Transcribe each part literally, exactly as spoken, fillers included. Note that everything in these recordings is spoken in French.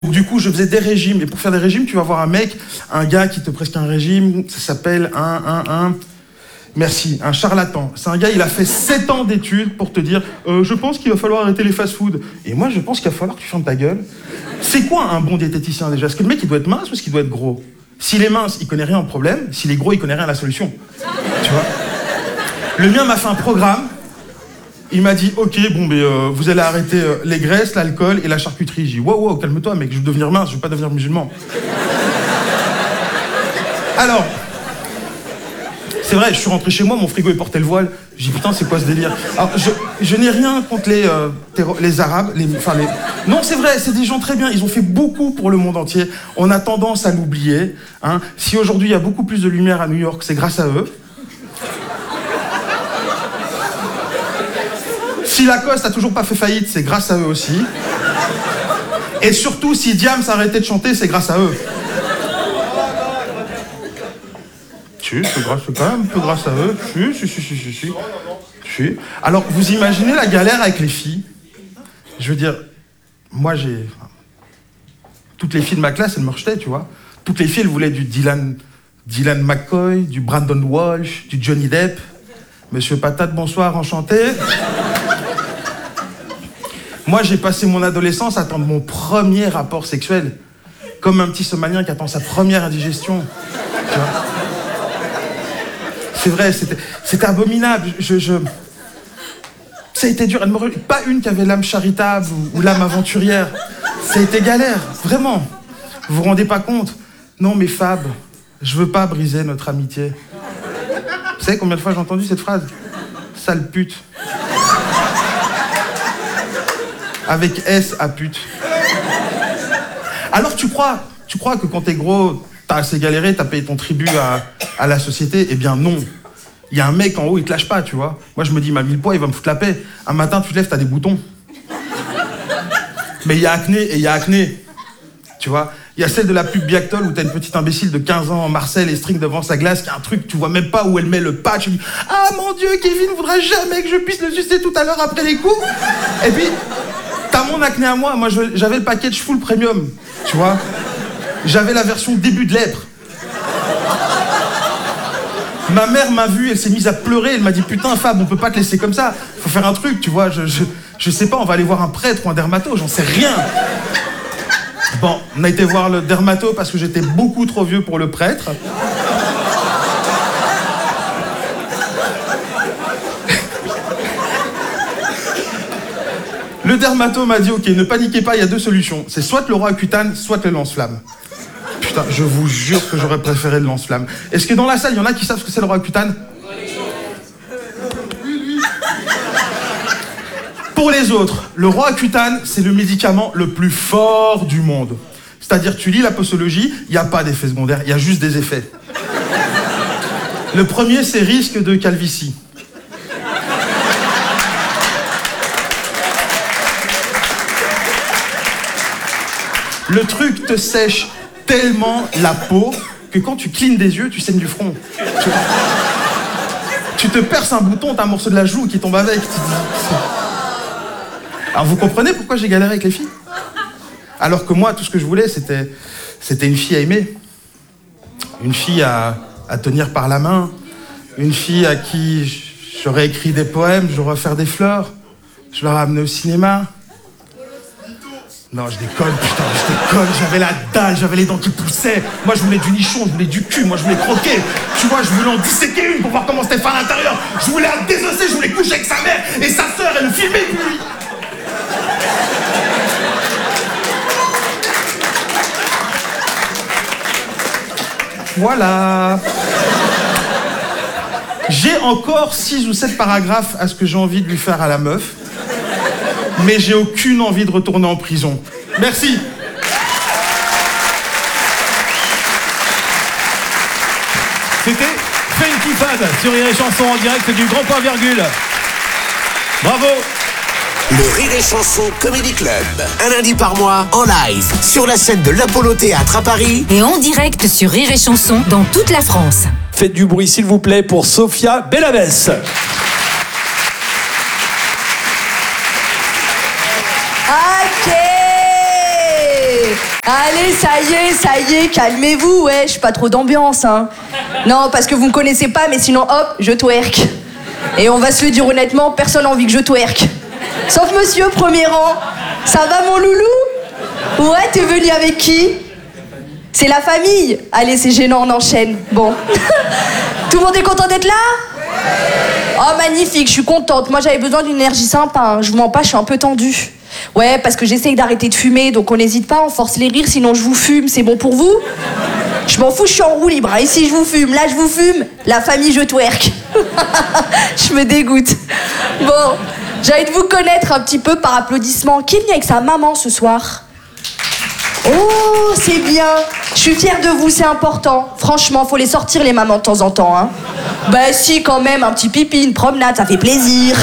Du coup, je faisais des régimes. Et pour faire des régimes, tu vas voir un mec, un gars qui te prescrit un régime. Ça s'appelle un, un, un... Merci, un charlatan. C'est un gars, il a fait sept ans d'études pour te dire euh, « Je pense qu'il va falloir arrêter les fast-food. » Et moi, je pense qu'il va falloir que tu fermes ta gueule. C'est quoi un bon diététicien, déjà? Est-ce que le mec, il doit être mince ou est-ce qu'il doit être gros? S'il est mince, il connaît rien au problème. S'il est gros, il connaît rien à la solution. Tu vois? Le mien m'a fait un programme. Il m'a dit « Ok, bon, mais euh, vous allez arrêter euh, les graisses, l'alcool et la charcuterie. » J'ai dit « Wow, wow, calme-toi, mec, je veux devenir mince, je veux pas devenir musulman. » Alors, c'est vrai, je suis rentré chez moi, mon frigo, il portait le voile. J'ai dit « Putain, c'est quoi ce délire ?» Alors, je, je n'ai rien contre les, euh, terro- les Arabes, les, enfin les... Non, c'est vrai, c'est des gens très bien, ils ont fait beaucoup pour le monde entier. On a tendance à l'oublier. Hein. Si aujourd'hui, il y a beaucoup plus de lumière à New York, c'est grâce à eux. Si Lacoste a toujours pas fait faillite, c'est grâce à eux aussi. Et surtout, si Diam s'est arrêté de chanter, c'est grâce à eux. Si, c'est grâce, c'est quand même un peu grâce à eux. Si, si, si, si, si, si. Si. Alors, vous imaginez la galère avec les filles? Je veux dire, moi, j'ai... Toutes les filles de ma classe, elles me rejetaient, tu vois. Toutes les filles, elles voulaient du Dylan, Dylan McCoy, du Brandon Walsh, du Johnny Depp. Monsieur Patate, bonsoir, enchanté. Moi, j'ai passé mon adolescence à attendre mon premier rapport sexuel. Comme un petit somalien qui attend sa première indigestion. Tu vois? C'est vrai, c'était, c'était abominable. Je, je... Ça a été dur. Elle me... Pas une qui avait l'âme charitable ou, ou l'âme aventurière. Ça a été galère, vraiment. Vous vous rendez pas compte? Non, mais Fab, je veux pas briser notre amitié. Vous savez combien de fois j'ai entendu cette phrase? Sale pute. Avec S à pute. Alors tu crois, tu crois que quand t'es gros, t'as assez galéré, t'as payé ton tribut à, à la société? Eh bien non. Il y a un mec en haut, il te lâche pas, tu vois. Moi je me dis, ma mille poids, il va me foutre la paix. Un matin, tu te lèves, t'as des boutons. Mais il y a acné et il y a acné. Tu vois. Il y a celle de la pub Biactol où t'as une petite imbécile de quinze ans, Marcel, et string devant sa glace, qui a un truc, tu vois même pas où elle met le patch. Elle dit, ah mon Dieu, Kevin voudra jamais que je puisse le sucer tout à l'heure après les coups. Et puis, t'as mon acné à moi. Moi, je, j'avais le package full premium, tu vois. J'avais la version début de lèpre. Ma mère m'a vu, elle s'est mise à pleurer. Elle m'a dit, putain, Fab, on peut pas te laisser comme ça. Faut faire un truc, tu vois. Je, je, je sais pas, on va aller voir un prêtre ou un dermato, j'en sais rien. Bon, on a été voir le dermato parce que j'étais beaucoup trop vieux pour le prêtre. Le dermato m'a dit, ok, ne paniquez pas, il y a deux solutions. C'est soit le Roaccutane, soit le lance-flamme. Putain, je vous jure que j'aurais préféré le lance-flamme. Est-ce que dans la salle, il y en a qui savent ce que c'est le Roaccutane? Pour les autres, le Roaccutane, c'est le médicament le plus fort du monde. C'est-à-dire, tu lis la posologie, il n'y a pas d'effet secondaire, il y a juste des effets. Le premier, c'est risque de calvitie. Le truc te sèche tellement la peau que quand tu clignes des yeux, tu saignes du front. Tu, tu te perces un bouton, t'as un morceau de la joue qui tombe avec. Alors vous comprenez pourquoi j'ai galéré avec les filles? Alors que moi, tout ce que je voulais, c'était, c'était une fille à aimer. Une fille à, à tenir par la main. Une fille à qui j'aurais écrit des poèmes, j'aurais offert des fleurs. Je l'aurais amenée au cinéma. Non, je déconne, putain, je déconne, j'avais la dalle, j'avais les dents qui poussaient. Moi, je voulais du nichon, je voulais du cul, moi, je voulais croquer. Tu vois, je voulais en disséquer une pour voir comment c'était fait à l'intérieur. Je voulais la désosser, je voulais coucher avec sa mère et sa sœur et le filmer, puis lui. Voilà. J'ai encore six ou sept paragraphes à ce que j'ai envie de lui faire à la meuf. Mais j'ai aucune envie de retourner en prison. Merci. C'était Funky Fad sur Rire et Chanson en direct du Grand Point Virgule. Bravo. Le Rire et Chanson Comedy Club, un lundi par mois en live sur la scène de l'Apollo Théâtre à Paris et en direct sur Rire et Chanson dans toute la France. Faites du bruit s'il vous plaît pour Sophia Bellavès. Ok. Allez, ça y est, ça y est, calmez-vous, ouais, je suis pas trop d'ambiance, hein. Non, parce que vous me connaissez pas, mais sinon, hop, je twerk. Et on va se le dire honnêtement, personne n'a envie que je twerk. Sauf monsieur, premier rang. Ça va, mon loulou? Ouais, t'es venu avec qui? C'est la famille. Allez, c'est gênant, on enchaîne. Bon. Tout le monde est content d'être là? Oh, magnifique, je suis contente. Moi, j'avais besoin d'une énergie sympa, hein. Je vous mens pas, je suis un peu tendue. Ouais, parce que j'essaye d'arrêter de fumer, donc on n'hésite pas, on force les rires, sinon je vous fume, c'est bon pour vous? Je m'en fous, je suis en roue libre. Et si je vous fume, là je vous fume, la famille je twerk. Je me dégoûte. Bon, j'ai envie de vous connaître un petit peu par applaudissement. Qui est venu avec sa maman ce soir? Oh, c'est bien. Je suis fière de vous, c'est important. Franchement, faut les sortir les mamans de temps en temps, hein. Bah si, quand même, un petit pipi, une promenade, ça fait plaisir.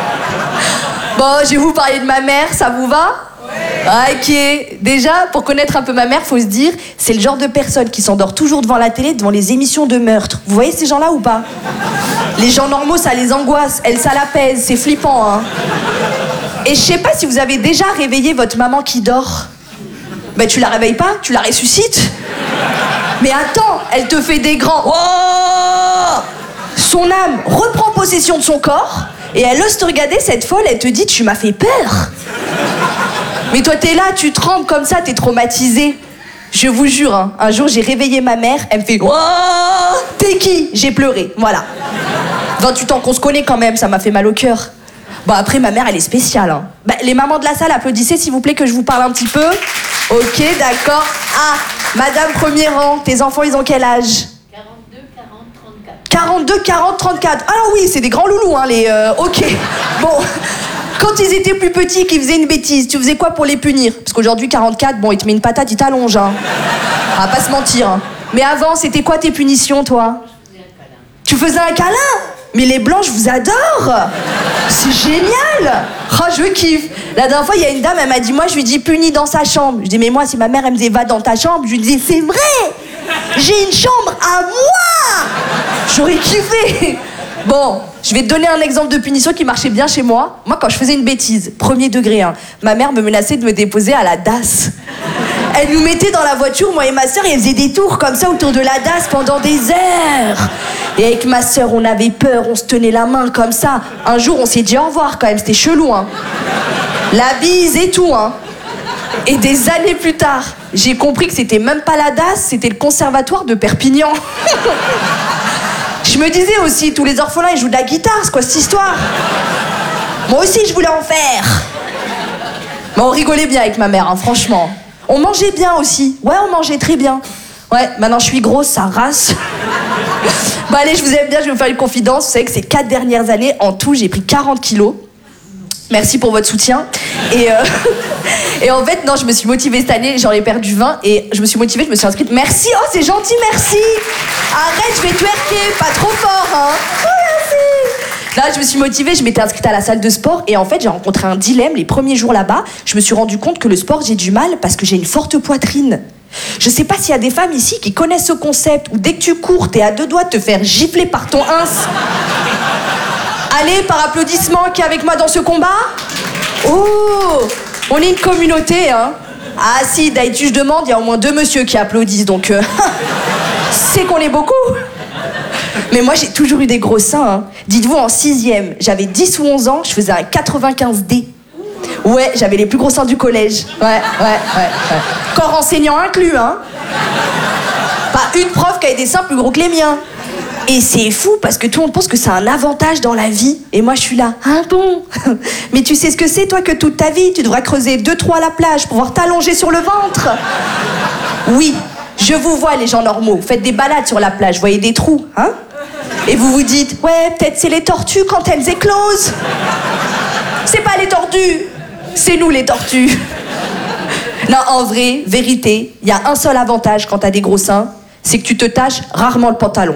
Bon, je vais vous parler de ma mère, ça vous va? Ouais. Ok. Déjà, pour connaître un peu ma mère, faut se dire, c'est le genre de personne qui s'endort toujours devant la télé, devant les émissions de meurtre. Vous voyez ces gens-là ou pas? Les gens normaux, ça les angoisse. Elle, ça l'apaise. C'est flippant, hein. Et je sais pas si vous avez déjà réveillé votre maman qui dort. Ben, tu la réveilles pas, tu la ressuscites. Mais attends, elle te fait des grands... Oh, son âme reprend possession de son corps et elle ose te regarder, cette folle, elle te dit « Tu m'as fait peur !» Mais toi, t'es là, tu trembles comme ça, t'es traumatisé. Je vous jure, hein, un jour, j'ai réveillé ma mère, elle me fait « Oh, t'es qui ?» J'ai pleuré, voilà. vingt-huit ans qu'on se connaît quand même, ça m'a fait mal au cœur. Bon, après, ma mère, elle est spéciale, hein. Bah, les mamans de la salle, applaudissez, s'il vous plaît, que je vous parle un petit peu. Ok, d'accord. Ah, madame premier rang, tes enfants, ils ont quel âge? quarante-deux, quarante, trente-quatre. quarante-deux, quarante, trente-quatre. Ah oui, c'est des grands loulous, hein, les... Euh, ok. Bon, quand ils étaient plus petits, qu'ils faisaient une bêtise, tu faisais quoi pour les punir? Parce qu'aujourd'hui, quarante-quatre, bon, il te met une patate, il t'allonge, hein. On va pas se mentir, hein. Mais avant, c'était quoi tes punitions, toi? Je faisais un câlin. Tu faisais un câlin? Mais les blancs, je vous adore. C'est génial. Oh, je kiffe. La dernière fois, il y a une dame, elle m'a dit, moi, je lui dis puni dans sa chambre. Je dis, mais moi, si ma mère, elle me disait, va dans ta chambre, je lui disais, c'est vrai. J'ai une chambre à moi. J'aurais kiffé. Bon, je vais te donner un exemple de punition qui marchait bien chez moi. Moi, quand je faisais une bêtise, premier degré, hein, ma mère me menaçait de me déposer à la D A S. Elle nous mettait dans la voiture, moi et ma sœur, et elle faisait des tours comme ça autour de la D A S pendant des heures. Et avec ma sœur, on avait peur, on se tenait la main comme ça. Un jour, on s'est dit au revoir quand même, c'était chelou, hein. La bise et tout, hein. Et des années plus tard, j'ai compris que c'était même pas la D A S, c'était le conservatoire de Perpignan. Je me disais aussi, tous les orphelins, ils jouent de la guitare, c'est quoi cette histoire? Moi aussi, je voulais en faire. Mais on rigolait bien avec ma mère, hein, franchement. On mangeait bien aussi. Ouais, on mangeait très bien. Ouais, maintenant je suis grosse, ça race. Bon allez, je vous aime bien, je vais vous faire une confidence. Vous savez que ces quatre dernières années, en tout, j'ai pris quarante kilos. Merci pour votre soutien. Et, euh, et en fait, non, je me suis motivée cette année, j'en ai perdu vingt. Et je me suis motivée, je me suis inscrite. Merci, oh c'est gentil, merci. Arrête, je vais twerker, pas trop fort, hein. Oh, merci. Là, je me suis motivée, je m'étais inscrite à la salle de sport. Et en fait, j'ai rencontré un dilemme. Les premiers jours là-bas, je me suis rendu compte que le sport, j'ai du mal parce que j'ai une forte poitrine. Je sais pas s'il y a des femmes ici qui connaissent ce concept où dès que tu cours, t'es à deux doigts de te faire gifler par ton ins. Allez, par applaudissement, qui est avec moi dans ce combat? Oh, on est une communauté, hein. Ah si, d'habitude je demande, il y a au moins deux messieurs qui applaudissent, donc euh, c'est qu'on est beaucoup. Mais moi j'ai toujours eu des gros seins, hein. Dites-vous, en sixième, j'avais dix ou onze ans, je faisais un quatre-vingt-quinze D. Ouais, j'avais les plus gros seins du collège. Ouais, ouais, ouais, ouais. Corps enseignant inclus, hein. Pas une prof qui avait des seins plus gros que les miens. Et c'est fou parce que tout le monde pense que c'est un avantage dans la vie. Et moi je suis là, hein bon? Mais tu sais ce que c'est toi que toute ta vie, tu devrais creuser deux trous à la plage pour pouvoir t'allonger sur le ventre. Oui, je vous vois les gens normaux, vous faites des balades sur la plage, vous voyez des trous, hein? Et vous vous dites, ouais, peut-être c'est les tortues quand elles éclosent. C'est pas les tortues, c'est nous les tortues. Non, en vrai, vérité, il y a un seul avantage quand t'as des gros seins, c'est que tu te tâches rarement le pantalon.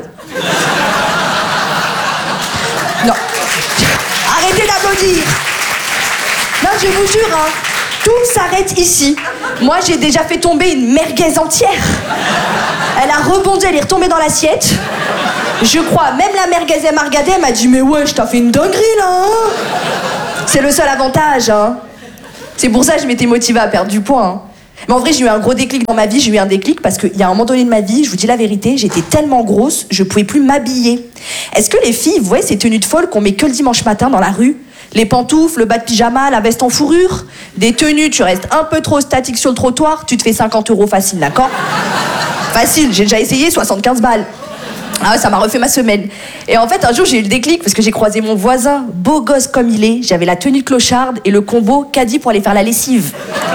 Non. Arrêtez d'applaudir. Non, je vous jure, hein, tout s'arrête ici. Moi, j'ai déjà fait tomber une merguez entière. Elle a rebondi, elle est retombée dans l'assiette. Je crois, même la merguez, elle m'a regardée, elle m'a dit, mais ouais, je t'ai fait une dinguerie, là, hein. C'est le seul avantage, hein. C'est pour ça que je m'étais motivée à perdre du poids, hein. Mais en vrai, j'ai eu un gros déclic dans ma vie. J'ai eu un déclic parce qu'il y a un moment donné de ma vie, je vous dis la vérité, j'étais tellement grosse, je pouvais plus m'habiller. Est-ce que les filles, vous voyez ces tenues de folle qu'on met que le dimanche matin dans la rue? Les pantoufles, le bas de pyjama, la veste en fourrure, des tenues, tu restes un peu trop statique sur le trottoir, tu te fais cinquante euros facile, d'accord? Facile, j'ai déjà essayé, soixante-quinze balles. Ah ouais, ça m'a refait ma semaine. Et en fait, un jour, j'ai eu le déclic parce que j'ai croisé mon voisin, beau gosse comme il est. J'avais la tenue clocharde et le combo caddie pour aller faire la lessive.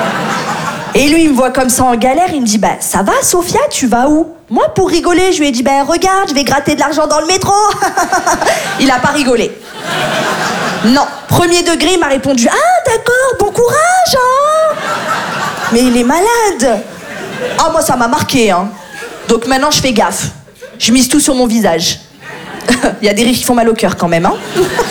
Et lui, il me voit comme ça en galère, il me dit, bah, ça va, Sophia, tu vas où? Moi, pour rigoler, je lui ai dit, bah, regarde, je vais gratter de l'argent dans le métro. Il a pas rigolé. Non, premier degré, il m'a répondu, ah, d'accord, bon courage, hein. Mais il est malade. Ah, moi, ça m'a marqué, hein. Donc maintenant, je fais gaffe. Je mise tout sur mon visage. Il y a des rires qui font mal au cœur quand même, hein.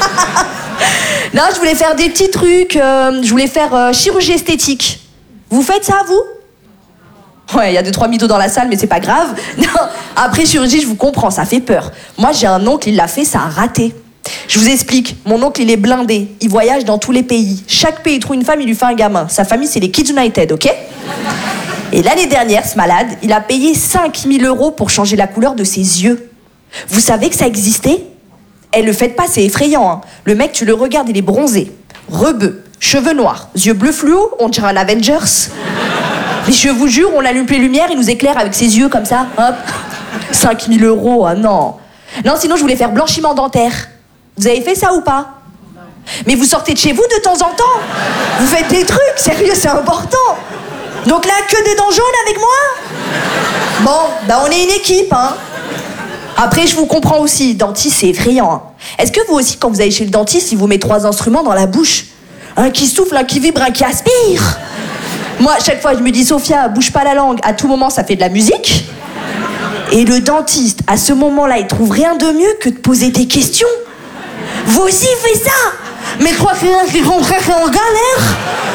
Non, je voulais faire des petits trucs. Euh, je voulais faire euh, chirurgie esthétique. Vous faites ça, vous? Ouais, il y a deux, trois mythos dans la salle, mais c'est pas grave. Non, après chirurgie, je vous comprends, ça fait peur. Moi, j'ai un oncle, il l'a fait, ça a raté. Je vous explique, mon oncle, il est blindé. Il voyage dans tous les pays. Chaque pays trouve une femme, il lui fait un gamin. Sa famille, c'est les Kids United, ok? Et l'année dernière, ce malade, il a payé cinq mille euros pour changer la couleur de ses yeux. Vous savez que ça existait? Eh, le faites pas, c'est effrayant, hein. Le mec, tu le regardes, il est bronzé, rebeu, cheveux noirs, yeux bleus fluo, on dirait un Avengers. Mais je vous jure, on allume les lumières, il nous éclaire avec ses yeux comme ça, hop. cinq mille euros, ah non. Non, sinon je voulais faire blanchiment dentaire. Vous avez fait ça ou pas? Mais vous sortez de chez vous de temps en temps. Vous faites des trucs, sérieux, c'est important. Donc là, que des dents jaunes avec moi? Bon, bah on est une équipe, hein. Après, je vous comprends aussi, dentiste, c'est effrayant, hein. Est-ce que vous aussi, quand vous allez chez le dentiste, il vous met trois instruments dans la bouche? Un qui souffle, un qui vibre, un qui aspire. Moi, à chaque fois, je me dis, Sophia, bouge pas la langue, à tout moment, ça fait de la musique. Et le dentiste, à ce moment-là, il trouve rien de mieux que de poser des questions. Vous aussi, faites ça. Mais crois que c'est qui comprend en galère.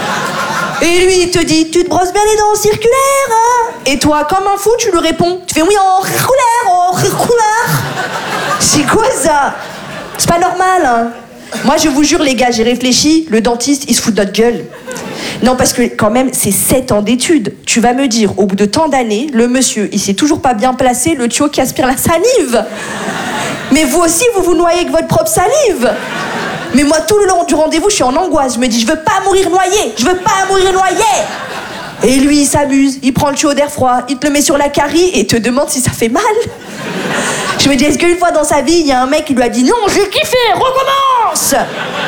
Et lui, il te dit, tu te brosses bien les dents circulaires, hein? Et toi, comme un fou, tu lui réponds. Tu fais, oui, en circulaire, en circulaire. C'est quoi ça? C'est pas normal, hein? Moi, je vous jure, les gars, j'ai réfléchi, le dentiste, il se fout de notre gueule. Non, parce que quand même, c'est sept ans d'études. Tu vas me dire, au bout de tant d'années, le monsieur, il s'est toujours pas bien placé, le tuyau qui aspire la salive. Mais vous aussi, vous vous noyez avec votre propre salive. Mais moi, tout le long du rendez-vous, je suis en angoisse. Je me dis, je veux pas mourir noyé. Je veux pas mourir noyé. Et lui, il s'amuse. Il prend le tuyau d'air froid. Il te le met sur la carie et te demande si ça fait mal. Je me dis, est-ce qu'une fois dans sa vie, il y a un mec qui lui a dit, non, j'ai kiffé, recommence.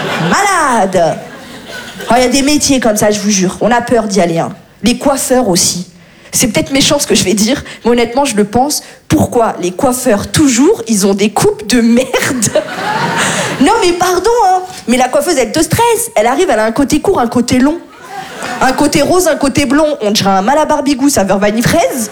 Malade. Oh, il y a des métiers comme ça, je vous jure. On a peur d'y aller, hein. Les coiffeurs aussi. C'est peut-être méchant ce que je vais dire, mais honnêtement, je le pense. Pourquoi les coiffeurs, toujours, ils ont des coupes de merde? Non, mais pardon, hein. Mais la coiffeuse, elle te stresse. Elle arrive, elle a un côté court, un côté long. Un côté rose, un côté blond. On dirait un Malabarbigou, saveur vanille fraise.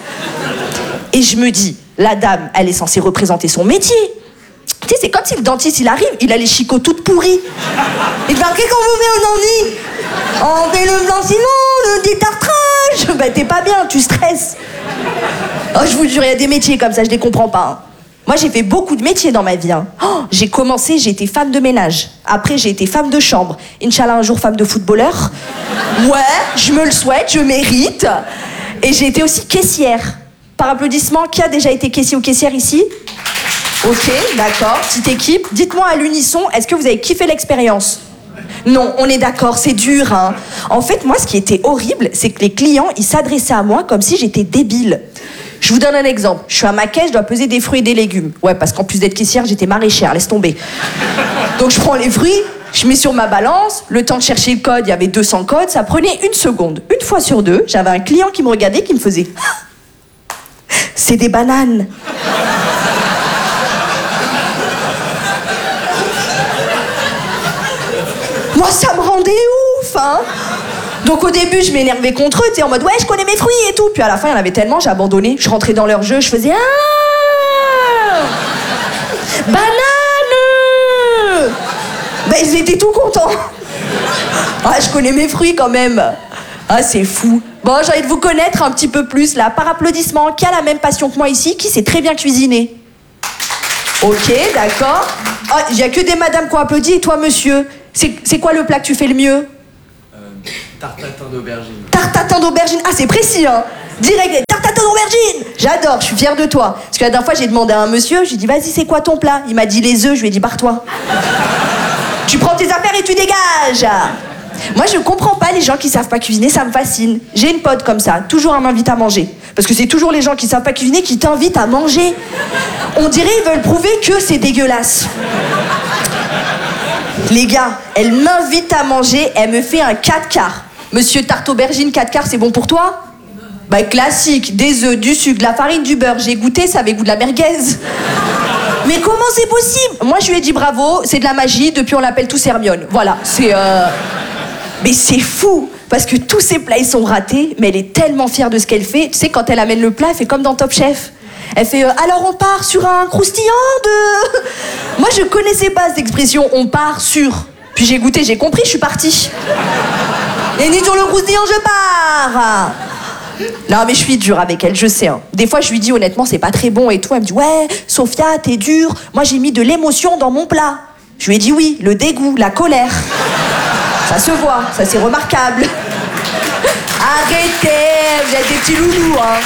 Et je me dis, la dame, elle est censée représenter son métier. Tu sais, c'est comme si le dentiste, il arrive, il a les chicots toutes pourries. Il fait, qu'est-ce qu'on vous met aujourd'hui? On fait le blanchiment, le détartrage. Bah, t'es pas bien, tu stresses. Oh, je vous jure, il y a des métiers comme ça, je les comprends pas, hein. Moi, j'ai fait beaucoup de métiers dans ma vie, hein. Oh, j'ai commencé, j'ai été femme de ménage. Après, j'ai été femme de chambre. Inch'Allah, un jour, femme de footballeur. Ouais, je me le souhaite, je mérite. Et j'ai été aussi caissière. Par applaudissement, qui a déjà été caissier ou caissière ici? Ok, d'accord, petite équipe. Dites-moi à l'unisson, est-ce que vous avez kiffé l'expérience? Non, on est d'accord, c'est dur, hein. En fait, moi, ce qui était horrible, c'est que les clients, ils s'adressaient à moi comme si j'étais débile. Je vous donne un exemple. Je suis à ma caisse, je dois peser des fruits et des légumes. Ouais, parce qu'en plus d'être caissière, j'étais maraîchère, laisse tomber. Donc je prends les fruits, je mets sur ma balance, le temps de chercher le code, il y avait deux cents codes, ça prenait une seconde. Une fois sur deux, j'avais un client qui me regardait, qui me faisait « C'est des bananes !» Moi, ça me rendait ouf, hein. Donc au début, je m'énervais contre eux, tu sais, en mode « Ouais, je connais mes fruits et tout !» Puis à la fin, il y en avait tellement, j'ai abandonné. Je rentrais dans leur jeu, je faisais « Ah banane !» Ben, ils étaient tout contents. Ah, je connais mes fruits quand même. Ah, c'est fou. Bon, j'ai envie de vous connaître un petit peu plus, là. Par applaudissement, qui a la même passion que moi ici, qui sait très bien cuisiner? Ok, d'accord. Ah, il n'y a que des madames qui ont applaudi, et toi, monsieur? C'est, c'est quoi le plat que tu fais le mieux? Euh, Tartatin d'aubergine. Tartatin d'aubergine. Ah, c'est précis, hein. Direct, tartatin d'aubergine. J'adore, je suis fière de toi. Parce que la dernière fois, j'ai demandé à un monsieur, j'ai dit, vas-y, c'est quoi ton plat? Il m'a dit les œufs, je lui ai dit, barre-toi. Tu prends tes affaires et tu dégages. Moi, je comprends pas les gens qui savent pas cuisiner, ça me fascine. J'ai une pote comme ça, toujours elle m'invite à manger. Parce que c'est toujours les gens qui savent pas cuisiner qui t'invitent à manger. On dirait ils veulent prouver que c'est dégueulasse. Les gars, elle m'invite à manger, elle me fait un quatre quarts. Monsieur tarte aubergine quatre quarts, c'est bon pour toi? Bah classique, des œufs, du sucre, de la farine, du beurre. J'ai goûté, ça avait goût de la merguez. Mais comment c'est possible? Moi, je lui ai dit bravo, c'est de la magie, depuis on l'appelle tous Hermione. Voilà, c'est... Euh... Mais c'est fou, parce que tous ses plats, ils sont ratés, mais elle est tellement fière de ce qu'elle fait. Tu sais, quand elle amène le plat, elle fait comme dans Top Chef. Elle fait euh, « Alors on part sur un croustillant de... » Moi, je connaissais pas cette expression « on part sur ». Puis j'ai goûté, j'ai compris, je suis partie. Et ni sur le croustillant, je pars. Non, mais je suis dure avec elle, je sais. Hein. Des fois, je lui dis honnêtement, c'est pas très bon et tout. Elle me dit « Ouais, Sophia, t'es dure. Moi, j'ai mis de l'émotion dans mon plat. » Je lui ai dit oui, le dégoût, la colère. Ça se voit, ça c'est remarquable. Arrêtez, vous êtes des petits loulous, hein.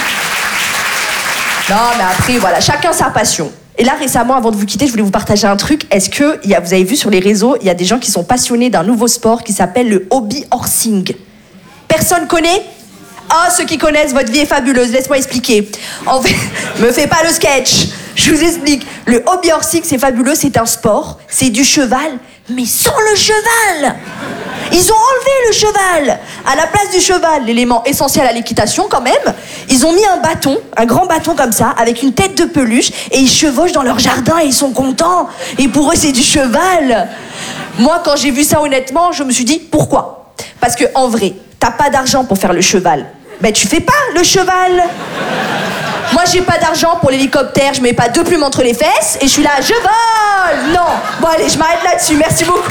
Non, mais après, voilà, chacun sa passion. Et là, récemment, avant de vous quitter, je voulais vous partager un truc. Est-ce que, y a, vous avez vu sur les réseaux, il y a des gens qui sont passionnés d'un nouveau sport qui s'appelle le hobby horsing. Personne connaît? Ah, ceux qui connaissent, votre vie est fabuleuse, laisse-moi expliquer. En fait, me fais pas le sketch. Je vous explique. Le hobby horsing, c'est fabuleux, c'est un sport, c'est du cheval, mais sans le cheval. Ils ont enlevé le cheval. À la place du cheval, l'élément essentiel à l'équitation quand même, ils ont mis un bâton, un grand bâton comme ça, avec une tête de peluche, et ils chevauchent dans leur jardin et ils sont contents. Et pour eux, c'est du cheval. Moi, quand j'ai vu ça honnêtement, je me suis dit, pourquoi? Parce que en vrai, t'as pas d'argent pour faire le cheval. Ben tu fais pas le cheval. Moi, j'ai pas d'argent pour l'hélicoptère, je mets pas deux plumes entre les fesses, et je suis là, je vole. Non. Bon allez, je m'arrête là-dessus, merci beaucoup.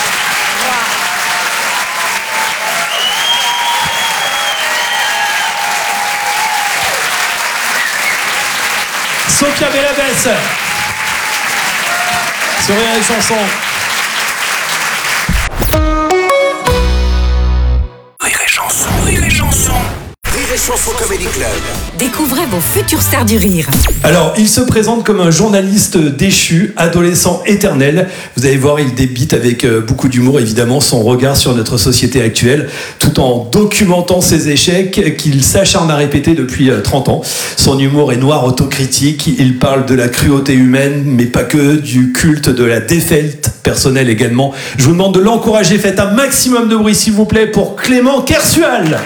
Sophia Bellavès sur Rire et Chanson. Rire et Chanson, Rire et Chanson. Rire et Chanson Comedy Club. Découvrez vos futurs stars du rire. Alors, il se présente comme un journaliste déchu, adolescent éternel. Vous allez voir, il débite avec beaucoup d'humour, évidemment, son regard sur notre société actuelle, tout en documentant ses échecs qu'il s'acharne à répéter depuis trente ans. Son humour est noir, autocritique, il parle de la cruauté humaine, mais pas que, du culte de la défaite personnelle également. Je vous demande de l'encourager, faites un maximum de bruit, s'il vous plaît, pour Clément Kersual.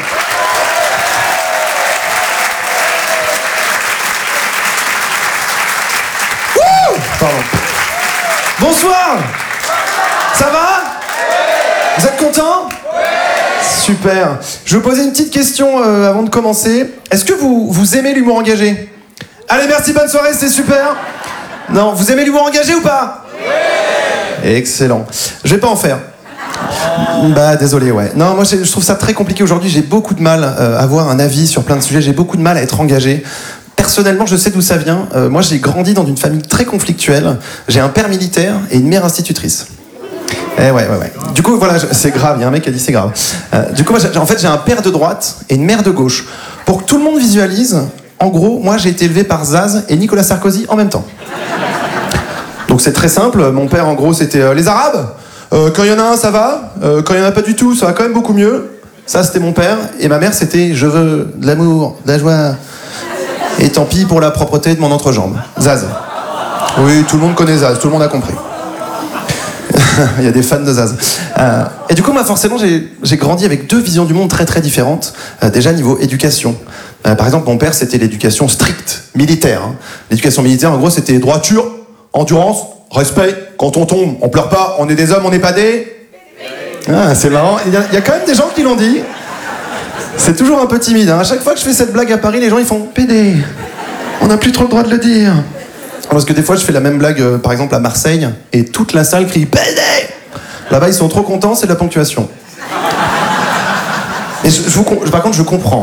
Pardon. Bonsoir. Ça va? Vous êtes contents? Super. Je vais vous poser une petite question euh, avant de commencer. Est-ce que vous, vous aimez l'humour engagé? Allez, merci, bonne soirée, c'est super. Non, vous aimez l'humour engagé ou pas? Oui. Excellent. Je vais pas en faire. Bah désolé, ouais. Non, moi je trouve ça très compliqué aujourd'hui. J'ai beaucoup de mal euh, à avoir un avis sur plein de sujets. J'ai beaucoup de mal à être engagé. Personnellement, je sais d'où ça vient. Euh, moi, j'ai grandi dans une famille très conflictuelle. J'ai un père militaire et une mère institutrice. Eh ouais, ouais, ouais. Du coup, voilà, je... c'est grave. Il y a un mec qui a dit c'est grave. Euh, du coup, moi, en fait, j'ai un père de droite et une mère de gauche. Pour que tout le monde visualise, en gros, moi, j'ai été élevé par Zaz et Nicolas Sarkozy en même temps. Donc, c'est très simple. Mon père, en gros, c'était euh, les Arabes. Euh, quand il y en a un, ça va. Euh, quand il y en a pas du tout, ça va quand même beaucoup mieux. Ça, c'était mon père. Et ma mère, c'était je veux de l'amour, de la joie. Et tant pis pour la propreté de mon entrejambe. Zaz. Oui, tout le monde connaît Zaz, tout le monde a compris. Il y a des fans de Zaz. Euh, et du coup, moi, forcément, j'ai, j'ai grandi avec deux visions du monde très très différentes. Euh, déjà, niveau éducation. Euh, par exemple, mon père, c'était l'éducation stricte, militaire. Hein. L'éducation militaire, en gros, c'était droiture, endurance, respect. Quand on tombe, on pleure pas, on est des hommes, on n'est pas des... Ah, c'est marrant. Il y, a, il y a quand même des gens qui l'ont dit. C'est toujours un peu timide. Hein. À chaque fois que je fais cette blague à Paris, les gens ils font « Pédé, on n'a plus trop le droit de le dire. » Parce que des fois, je fais la même blague, euh, par exemple, à Marseille, et toute la salle crie « Pédé !» Là-bas, ils sont trop contents, c'est de la ponctuation. Et je, je vous, par contre, je comprends. Hein.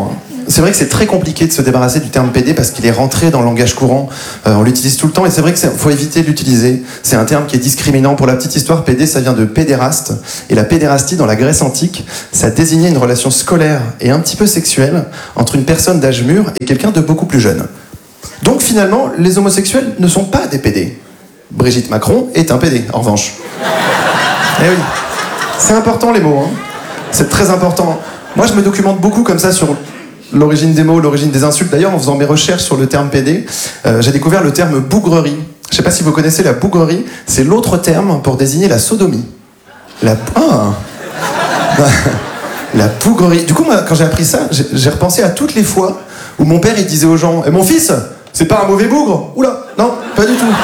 c'est vrai que c'est très compliqué de se débarrasser du terme pédé parce qu'il est rentré dans le langage courant. Euh, on l'utilise tout le temps et c'est vrai qu'il faut éviter de l'utiliser. C'est un terme qui est discriminant. Pour la petite histoire, pédé, ça vient de pédéraste. Et la pédérastie, dans la Grèce antique, ça désignait une relation scolaire et un petit peu sexuelle entre une personne d'âge mûr et quelqu'un de beaucoup plus jeune. Donc finalement, les homosexuels ne sont pas des pédés. Brigitte Macron est un pédé, en revanche. Eh oui, c'est important les mots, hein. C'est très important. Moi, je me documente beaucoup comme ça sur l'origine des mots, l'origine des insultes. D'ailleurs, en faisant mes recherches sur le terme pédé, euh, j'ai découvert le terme bougrerie. Je ne sais pas si vous connaissez la bougrerie, c'est l'autre terme pour désigner la sodomie. La... Ah La bougrerie. Du coup, moi, quand j'ai appris ça, j'ai, j'ai repensé à toutes les fois où mon père, il disait aux gens eh, « Mon fils, c'est pas un mauvais bougre ?» Oula, non, pas du tout.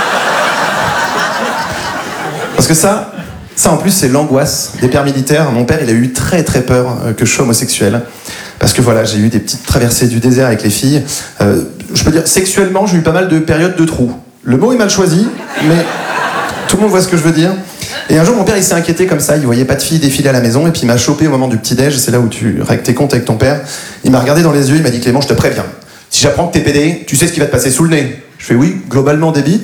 Parce que ça... Ça, en plus, c'est l'angoisse des pères militaires. Mon père, il a eu très très peur euh, que je sois homosexuel. Parce que voilà, j'ai eu des petites traversées du désert avec les filles. Euh, je peux dire, sexuellement, j'ai eu pas mal de périodes de trous. Le mot est mal choisi, mais tout le monde voit ce que je veux dire. Et un jour, mon père, il s'est inquiété comme ça. Il voyait pas de filles défiler à la maison. Et puis, il m'a chopé au moment du petit-déj. C'est là où tu règles tes comptes avec ton père. Il m'a regardé dans les yeux. Il m'a dit « Clément, je te préviens. Si j'apprends que t'es pédé, tu sais ce qui va te passer sous le nez. » Je fais « Oui, globalement des bites. »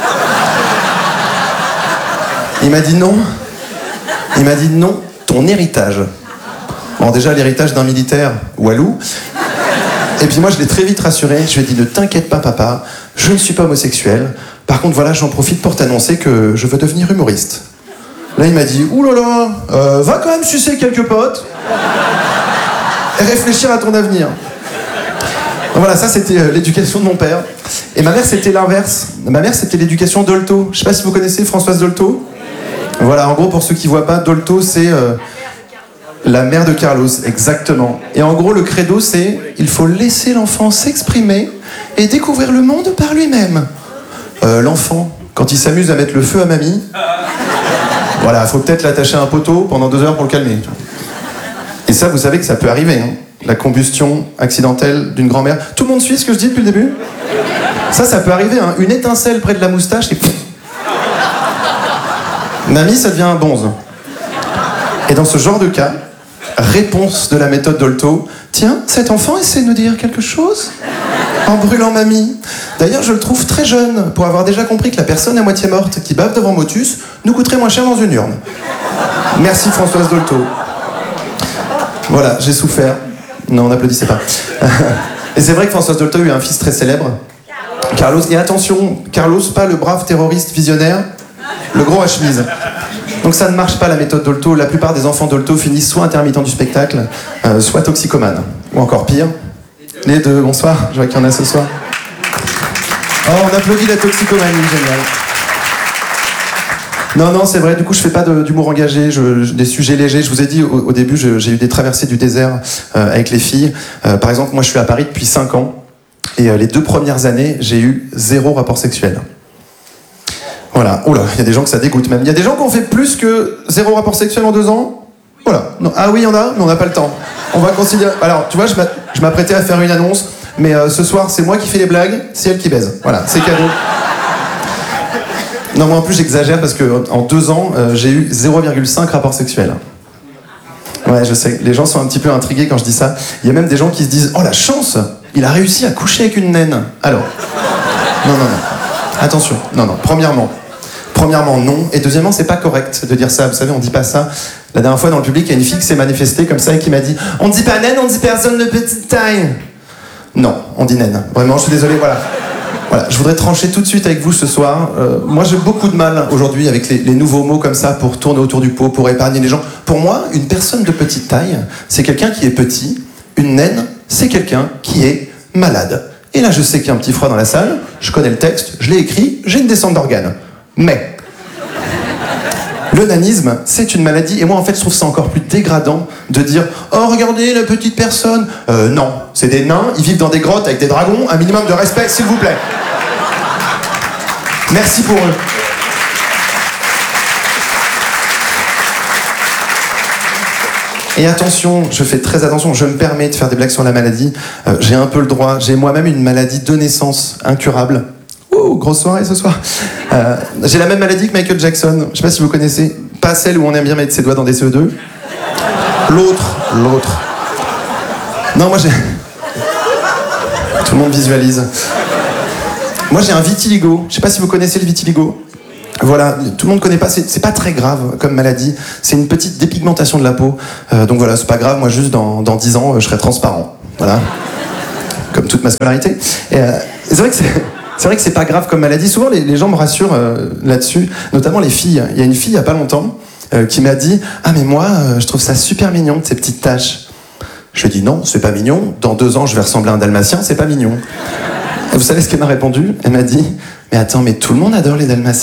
Il m'a dit non. Il m'a dit non, ton héritage. Bon, déjà, l'héritage d'un militaire, Walou. Et puis moi, je l'ai très vite rassuré. Je lui ai dit, ne t'inquiète pas, papa, je ne suis pas homosexuel. Par contre, voilà, j'en profite pour t'annoncer que je veux devenir humoriste. Là, il m'a dit, oulala, euh, va quand même sucer quelques potes et réfléchir à ton avenir. Donc voilà, ça, c'était euh, l'éducation de mon père. Et ma mère, c'était l'inverse. Ma mère, c'était l'éducation Dolto. Je sais pas si vous connaissez Françoise Dolto. Voilà, en gros, pour ceux qui voient pas, Dolto, c'est euh, la mère de Carlos, exactement. Et en gros, le credo, c'est il faut laisser l'enfant s'exprimer et découvrir le monde par lui-même. Euh, l'enfant, quand il s'amuse à mettre le feu à mamie, voilà, faut peut-être l'attacher à un poteau pendant deux heures pour le calmer. Et ça, vous savez que ça peut arriver, hein, la combustion accidentelle d'une grand-mère. Tout le monde suit ce que je dis depuis le début ? Ça, ça peut arriver, hein, une étincelle près de la moustache et... Pff, mamie, ça devient un bonze. Et dans ce genre de cas, réponse de la méthode Dolto, tiens, cet enfant essaie de nous dire quelque chose en brûlant mamie. D'ailleurs, je le trouve très jeune pour avoir déjà compris que la personne à moitié morte qui bave devant Motus nous coûterait moins cher dans une urne. Merci Françoise Dolto. Voilà, j'ai souffert. Non, n'applaudissez pas. Et c'est vrai que Françoise Dolto a eu un fils très célèbre, Carlos. Et attention, Carlos, pas le brave terroriste visionnaire, le gros à chemise. Donc ça ne marche pas la méthode Dolto. La plupart des enfants Dolto finissent soit intermittents du spectacle, euh, soit toxicomanes. Ou encore pire, les deux. Bonsoir, je vois qu'il y en a ce soir. Oh, on applaudit la toxicomanie, génial. Non, non, c'est vrai, du coup je fais pas de, d'humour engagé, je, je, des sujets légers. Je vous ai dit au, au début, je, j'ai eu des traversées du désert euh, avec les filles. Euh, par exemple, moi je suis à Paris depuis cinq ans. Et euh, les deux premières années, j'ai eu zéro rapport sexuel. Voilà, oula, il y a des gens que ça dégoûte même. Il y a des gens qui ont fait plus que zéro rapport sexuel en deux ans. Voilà. Non, ah oui, il y en a, mais on n'a pas le temps. On va considérer... Alors, tu vois, je, m'a... je m'apprêtais à faire une annonce, mais euh, ce soir, c'est moi qui fais les blagues, c'est elle qui baise. Voilà, c'est cadeau. Non, moi en plus, j'exagère parce qu'en deux ans, euh, j'ai eu zéro virgule cinq rapports sexuels. Ouais, je sais, les gens sont un petit peu intrigués quand je dis ça. Il y a même des gens qui se disent « Oh, la chance, il a réussi à coucher avec une naine. » Alors, non, non, non. Attention, non, non, premièrement, premièrement, non, et deuxièmement, c'est pas correct de dire ça, vous savez, on dit pas ça. La dernière fois, dans le public, il y a une fille qui s'est manifestée comme ça et qui m'a dit « On dit pas naine, on dit personne de petite taille. » Non, on dit naine, vraiment, je suis désolé, voilà. Voilà, je voudrais trancher tout de suite avec vous ce soir. Euh, moi, j'ai beaucoup de mal aujourd'hui avec les, les nouveaux mots comme ça pour tourner autour du pot, pour épargner les gens. Pour moi, une personne de petite taille, c'est quelqu'un qui est petit. Une naine, c'est quelqu'un qui est malade. Et là, je sais qu'il y a un petit froid dans la salle, je connais le texte, je l'ai écrit, j'ai une descente d'organes. Mais le nanisme, c'est une maladie, et moi, en fait, je trouve ça encore plus dégradant de dire « Oh, regardez, la petite personne !» Euh, non, c'est des nains, ils vivent dans des grottes avec des dragons, un minimum de respect, s'il vous plaît. Merci pour eux. Et attention, je fais très attention, je me permets de faire des blagues sur la maladie. Euh, j'ai un peu le droit, j'ai moi-même une maladie de naissance incurable. Ouh, grosse soirée ce soir. Euh, j'ai la même maladie que Michael Jackson, je sais pas si vous connaissez. Pas celle où on aime bien mettre ses doigts dans des C E deux. L'autre, l'autre. Non, moi j'ai... le monde visualise. Moi, j'ai un vitiligo. Je sais pas si vous connaissez le vitiligo. Voilà, tout le monde connaît pas, c'est, c'est pas très grave comme maladie, c'est une petite dépigmentation de la peau, euh, donc voilà, c'est pas grave, moi juste dans, dans dix ans, euh, je serai transparent, voilà, comme toute ma scolarité. Et, euh, et c'est vrai que c'est, c'est vrai que c'est pas grave comme maladie, souvent les, les gens me rassurent euh, là-dessus, notamment les filles. Il y a une fille il y a pas longtemps euh, qui m'a dit « Ah mais moi, euh, je trouve ça super mignon, ces petites taches ». Je lui ai dit « Non, c'est pas mignon, dans deux ans je vais ressembler à un dalmatien, c'est pas mignon ». Et vous savez ce qu'elle m'a répondu? Elle m'a dit « Mais attends, mais tout le monde adore les dalmatiens ».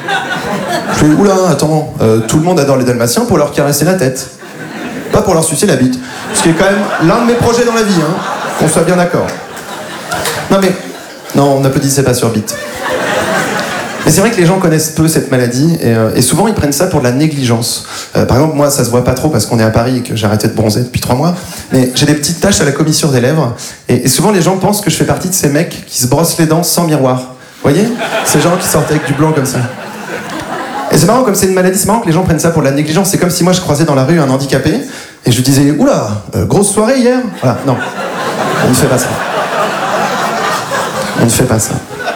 Je lui ai dit, oula, attends, euh, tout le monde adore les dalmatiens pour leur caresser la tête. Pas pour leur sucer la bite. Ce qui est quand même l'un de mes projets dans la vie, hein, qu'on soit bien d'accord. Non mais, non, on n'applaudissait pas sur bite. Mais c'est vrai que les gens connaissent peu cette maladie, et, euh, et souvent ils prennent ça pour de la négligence. Euh, par exemple, moi ça se voit pas trop parce qu'on est à Paris et que j'ai arrêté de bronzer depuis trois mois, mais j'ai des petites taches à la commissure des lèvres, et, et souvent les gens pensent que je fais partie de ces mecs qui se brossent les dents sans miroir. Vous voyez? Ces gens qui sortent avec du blanc comme ça. Et c'est marrant, comme c'est une maladie, c'est marrant que les gens prennent ça pour de la négligence. C'est comme si moi je croisais dans la rue un handicapé et je lui disais « Oula, euh, grosse soirée hier ?» Voilà, non. On ne fait pas ça. On ne fait pas ça.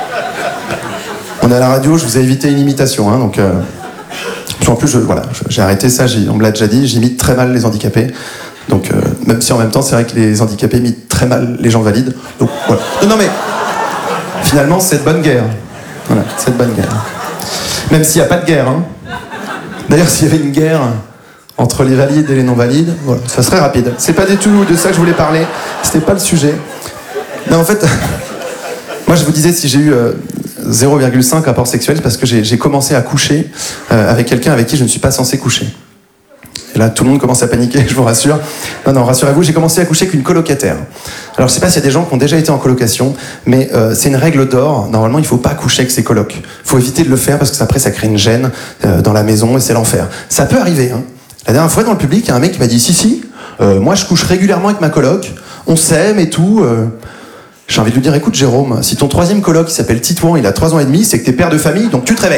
On est à la radio, je vous ai évité une imitation, hein, donc... Euh... En plus, je, voilà, j'ai arrêté ça, j'ai, on me l'a déjà dit, j'imite très mal les handicapés. Donc, euh, même si en même temps, c'est vrai que les handicapés imitent très mal les gens valides. Donc, voilà. Non, non, mais... Finalement, c'est de bonne guerre. Voilà, c'est de bonne guerre. Même s'il n'y a pas de guerre. Hein. D'ailleurs, s'il y avait une guerre entre les valides et les non-valides, voilà, ça serait rapide. C'est pas du tout de ça que je voulais parler. C'était pas le sujet. Non, en fait, moi, je vous disais, si j'ai eu euh, zéro virgule cinq rapports sexuels, parce que j'ai, j'ai commencé à coucher euh, avec quelqu'un avec qui je ne suis pas censé coucher. Et là, tout le monde commence à paniquer, je vous rassure. Non, non, rassurez-vous, j'ai commencé à coucher qu'une colocataire. Alors, je sais pas s'il y a des gens qui ont déjà été en colocation, mais euh, c'est une règle d'or. Normalement, il faut pas coucher avec ses colocs. Il faut éviter de le faire parce que après, ça crée une gêne euh, dans la maison et c'est l'enfer. Ça peut arriver. Hein. La dernière fois, dans le public, il y a un mec qui m'a dit « Si, si, euh, moi, je couche régulièrement avec ma coloc. On s'aime et tout. Euh... » J'ai envie de lui dire « Écoute, Jérôme, si ton troisième coloc, il s'appelle Titouan, il a trois ans et demi, c'est que t'es père de famille, donc tu te réveilles. »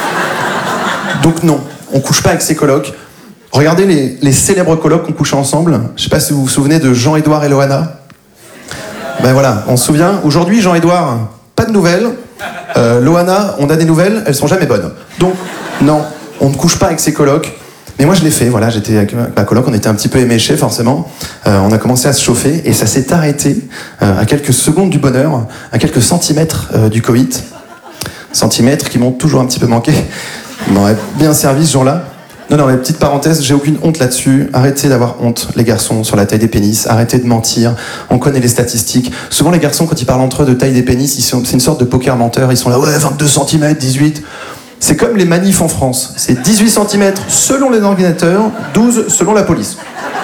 Donc non, on couche pas avec ses colocs. Regardez les, les célèbres colocs qu'on couchait ensemble. Je sais pas si vous vous souvenez de Jean-Édouard et Loana. Ben voilà, on se souvient. Aujourd'hui, Jean-Édouard, pas de nouvelles. Euh, Loana, on a des nouvelles, elles sont jamais bonnes. Donc, non, on ne couche pas avec ses colocs. Mais moi, je l'ai fait. Voilà, j'étais avec ma coloc, on était un petit peu éméchés, forcément. Euh, on a commencé à se chauffer et ça s'est arrêté euh, à quelques secondes du bonheur, à quelques centimètres euh, du coït. Centimètres qui m'ont toujours un petit peu manqué. Ils m'auraient bien servi ce jour-là. Non, non, mais petite parenthèse, j'ai aucune honte là-dessus. Arrêtez d'avoir honte, les garçons, sur la taille des pénis. Arrêtez de mentir. On connaît les statistiques. Souvent, les garçons, quand ils parlent entre eux de taille des pénis, ils sont, c'est une sorte de poker menteur. Ils sont là, ouais, vingt-deux centimètres, dix-huit. C'est comme les manifs en France. C'est dix-huit centimètres selon les ordinateurs, douze selon la police.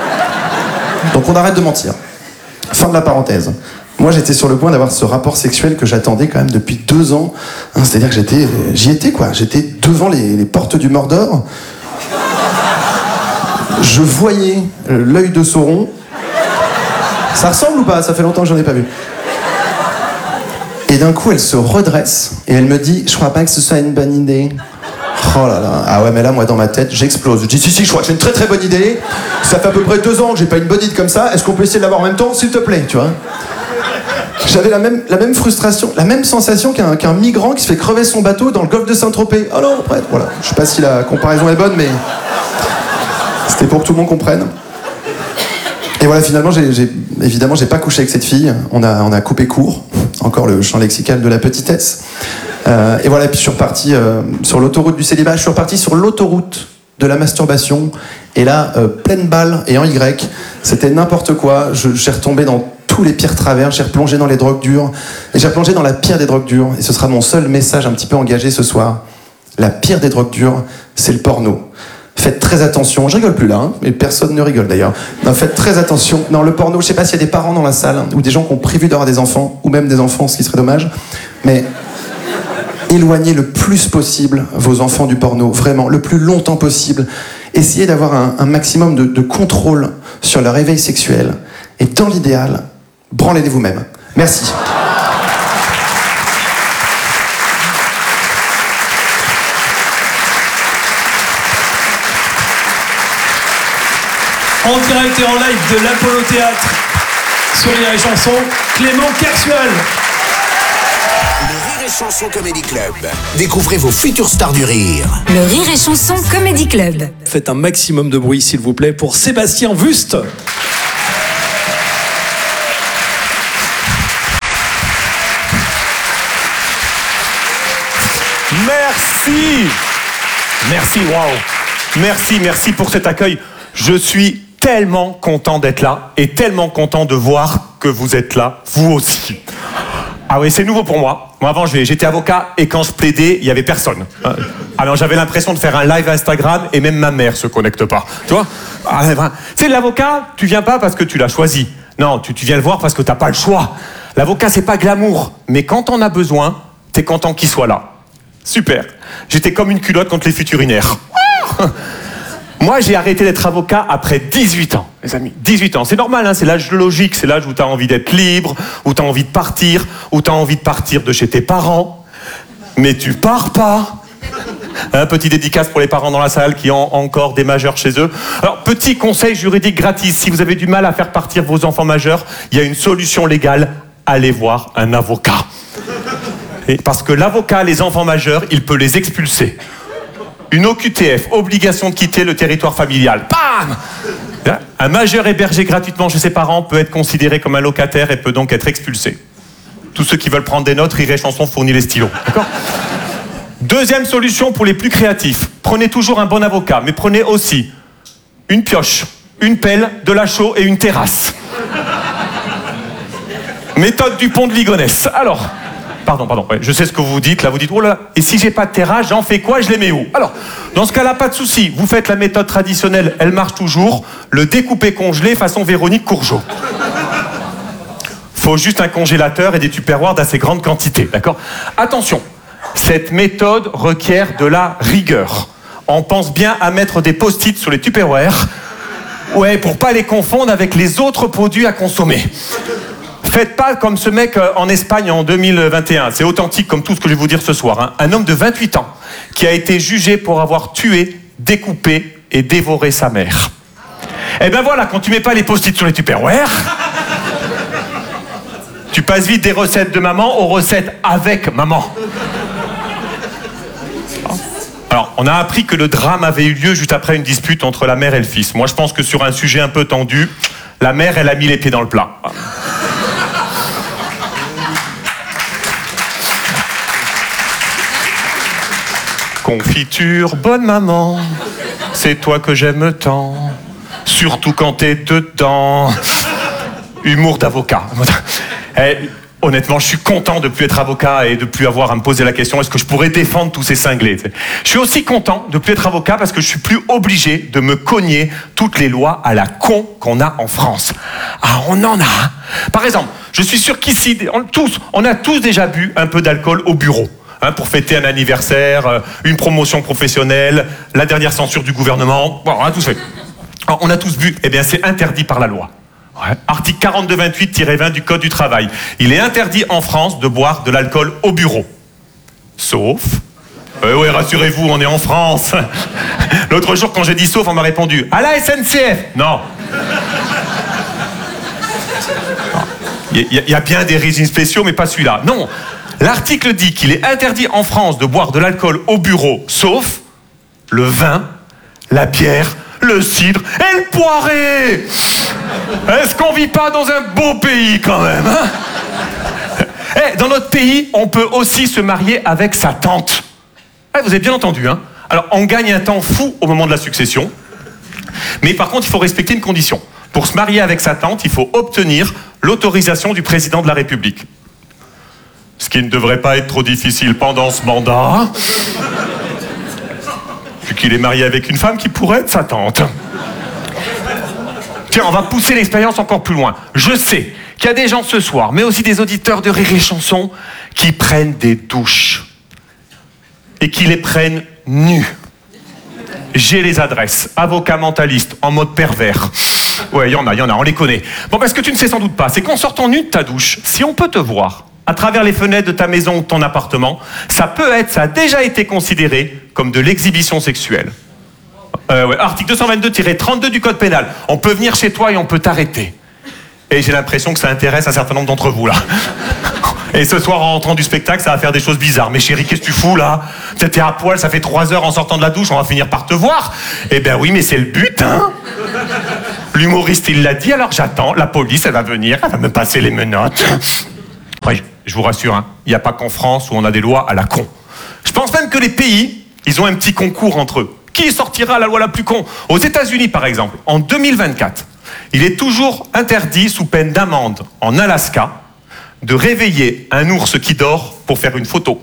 Donc on arrête de mentir. Fin de la parenthèse. Moi, j'étais sur le point d'avoir ce rapport sexuel que j'attendais quand même depuis deux ans. Hein, c'est-à-dire que j'étais, j'y étais, quoi. J'étais devant les, les portes du Mordor. Je voyais l'œil de Sauron. Ça ressemble ou pas? Ça fait longtemps que j'en ai pas vu. Et d'un coup, elle se redresse et elle me dit « Je crois pas que ce soit une bonne idée. » Oh là là. Ah ouais, mais là, moi, dans ma tête, j'explose. Je dis « Si, si, je crois que c'est une très très bonne idée. Ça fait à peu près deux ans que j'ai pas une bonne idée comme ça. Est-ce qu'on peut essayer de l'avoir en même temps, s'il te plaît ?» Tu vois. J'avais la même, la même frustration, la même sensation qu'un, qu'un migrant qui se fait crever son bateau dans le golfe de Saint-Tropez. Oh non, après, voilà. Je sais pas si la comparaison est bonne, mais c'était pour que tout le monde comprenne. Et voilà, finalement, j'ai, j'ai, évidemment, j'ai pas couché avec cette fille. On a, on a coupé court. Encore le champ lexical de la petitesse. Euh, et voilà, puis je suis reparti euh, sur l'autoroute du célibat. Je suis reparti sur l'autoroute de la masturbation. Et là, euh, pleine balle et en Y. C'était n'importe quoi. Je, j'ai retombé dans tous les pires travers. J'ai replongé dans les drogues dures. Et j'ai replongé dans la pire des drogues dures. Et ce sera mon seul message un petit peu engagé ce soir. La pire des drogues dures, c'est le porno. Faites très attention, je rigole plus là, hein, mais personne ne rigole d'ailleurs. Non, faites très attention. Non, le porno, je sais pas s'il y a des parents dans la salle, ou des gens qui ont prévu d'avoir des enfants, ou même des enfants, ce qui serait dommage, mais éloignez le plus possible vos enfants du porno, vraiment, le plus longtemps possible. Essayez d'avoir un, un maximum de, de contrôle sur leur éveil sexuel, et dans l'idéal, branlez-les vous-même. Merci. En direct et en live de l'Apollo Théâtre. Sur Rire et Chanson, Clément Kersual. Le Rire et Chanson Comedy Club. Découvrez vos futures stars du rire. Le Rire et Chanson Comedy Club. Faites un maximum de bruit, s'il vous plaît, pour Sébastien Wust. Merci. Merci, waouh. Merci, merci pour cet accueil. Je suis tellement content d'être là et tellement content de voir que vous êtes là, vous aussi. Ah oui, c'est nouveau pour moi. Moi, avant, j'étais avocat et quand je plaidais, il n'y avait personne. Alors, j'avais l'impression de faire un live Instagram et même ma mère se connecte pas. Tu vois ? Ah, tu sais, l'avocat, tu viens pas parce que tu l'as choisi. Non, tu, tu viens le voir parce que t'as pas le choix. L'avocat, c'est pas glamour. Mais quand on a besoin, t'es content qu'il soit là. Super. J'étais comme une culotte contre les futurinaires. Moi, j'ai arrêté d'être avocat après dix-huit ans, les amis. dix-huit ans. C'est normal, hein, c'est l'âge logique. C'est l'âge où tu as envie d'être libre, où tu as envie de partir, où tu as envie de partir de chez tes parents. Mais tu pars pas. Un petit dédicace pour les parents dans la salle qui ont encore des majeurs chez eux. Alors, petit conseil juridique gratis. Si vous avez du mal à faire partir vos enfants majeurs, il y a une solution légale. Allez voir un avocat. Et parce que l'avocat, les enfants majeurs, il peut les expulser. Une O Q T F, obligation de quitter le territoire familial. Bam ! Un majeur hébergé gratuitement chez ses parents peut être considéré comme un locataire et peut donc être expulsé. Tous ceux qui veulent prendre des notes, Rire et Chanson fournit les stylos. D'accord ? Deuxième solution pour les plus créatifs. Prenez toujours un bon avocat, mais prenez aussi une pioche, une pelle, de la chaux et une terrasse. Méthode du pont de Ligonnès. Alors... Pardon, pardon, ouais, je sais ce que vous vous dites, là vous dites, oh là, et si j'ai pas de terrasse, j'en fais quoi, je les mets où? Alors, dans ce cas-là, pas de souci, vous faites la méthode traditionnelle, elle marche toujours, le découpé congelé façon Véronique Courgeot. Faut juste un congélateur et des tupperwares d'assez grande quantité, d'accord? Attention, cette méthode requiert de la rigueur. On pense bien à mettre des post-it sur les tupperwares, ouais, pour pas les confondre avec les autres produits à consommer. Faites pas comme ce mec en Espagne en deux mille vingt et un. C'est authentique comme tout ce que je vais vous dire ce soir. Hein. Un homme de vingt-huit ans qui a été jugé pour avoir tué, découpé et dévoré sa mère. Et ben voilà, quand tu mets pas les post-it sur les tupperwares, tu passes vite des recettes de maman aux recettes avec maman. Alors, on a appris que le drame avait eu lieu juste après une dispute entre la mère et le fils. Moi, je pense que sur un sujet un peu tendu, la mère, elle a mis les pieds dans le plat. Confiture, bonne maman, c'est toi que j'aime tant, surtout quand t'es dedans. Humour d'avocat. Eh, honnêtement, je suis content de plus être avocat et de plus avoir à me poser la question est-ce que je pourrais défendre tous ces cinglés. Je suis aussi content de plus être avocat parce que je suis plus obligé de me cogner toutes les lois à la con qu'on a en France. Ah, on en a. Hein. Par exemple, je suis sûr qu'ici, on, tous, on a tous déjà bu un peu d'alcool au bureau. Hein, pour fêter un anniversaire, une promotion professionnelle, la dernière censure du gouvernement. Bon, on a tous fait. Alors, on a tous bu. Eh bien, c'est interdit par la loi. Ouais. Article quarante-deux vingt-huit tiret vingt du Code du travail. Il est interdit en France de boire de l'alcool au bureau. Sauf... Euh, oui, rassurez-vous, on est en France. L'autre jour, quand j'ai dit sauf, on m'a répondu « À la S N C F !» Non. Il y, y a bien des régimes spéciaux, mais pas celui-là. Non. L'article dit qu'il est interdit en France de boire de l'alcool au bureau, sauf le vin, la bière, le cidre et le poiré. Est-ce qu'on vit pas dans un beau pays quand même, hein? Eh, dans notre pays, on peut aussi se marier avec sa tante. Eh, vous avez bien entendu, hein? Alors, on gagne un temps fou au moment de la succession, mais par contre, il faut respecter une condition. Pour se marier avec sa tante, il faut obtenir l'autorisation du président de la République. Ce qui ne devrait pas être trop difficile pendant ce mandat, vu qu'il est marié avec une femme qui pourrait être sa tante. Tiens, on va pousser l'expérience encore plus loin. Je sais qu'il y a des gens ce soir, mais aussi des auditeurs de Rire et Chanson, qui prennent des douches. Et qui les prennent nus. J'ai les adresses. Avocat mentaliste, en mode pervers. Ouais, il y en a, il y en a, on les connaît. Bon, parce que tu ne sais sans doute pas, c'est qu'en sortant nu de ta douche, si on peut te voir à travers les fenêtres de ta maison ou de ton appartement, ça peut être, ça a déjà été considéré comme de l'exhibition sexuelle. Euh, ouais, article deux cent vingt-deux tiret trente-deux du Code pénal. On peut venir chez toi et on peut t'arrêter. Et j'ai l'impression que ça intéresse un certain nombre d'entre vous, là. Et ce soir, en rentrant du spectacle, ça va faire des choses bizarres. Mais chérie, qu'est-ce que tu fous, là? T'es à poil, ça fait trois heures en sortant de la douche, on va finir par te voir. Eh ben oui, mais c'est le but, hein. L'humoriste, il l'a dit, alors j'attends. La police, elle va venir, elle va me passer les menottes. Ouais, je vous rassure, hein, il n'y a pas qu'en France où on a des lois à la con. Je pense même que les pays, ils ont un petit concours entre eux. Qui sortira la loi la plus con? Aux États-Unis, par exemple, en deux mille vingt-quatre, il est toujours interdit, sous peine d'amende, en Alaska, de réveiller un ours qui dort pour faire une photo.